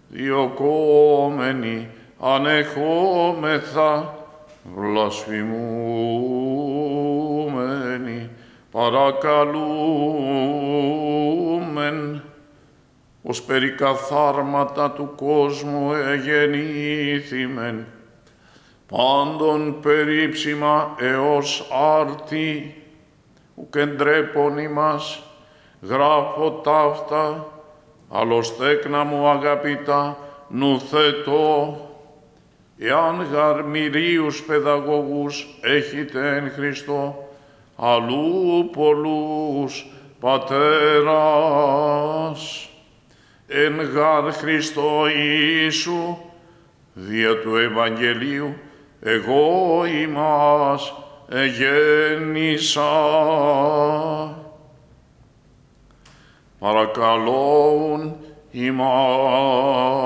διωκόμενοι ανεχόμεθα, βλασφημούμενοι παρακαλούμεν, ως περί καθάρματα του κόσμου εγεννήθημεν, πάντων περίψημα έως άρτη, ουκ εντρέπων ημάς, γράφω ταύτα, άλλος τέκνα μου αγαπητά, νουθετώ, εάν γαρ μυρίους παιδαγωγούς έχετε εν Χριστώ, αλλού πολλούς πατέρας, εν γαρ Χριστώ Ιησού, δια του Ευαγγελίου, εγώ ημάς εγέννησα. Παρακαλούν ημάς.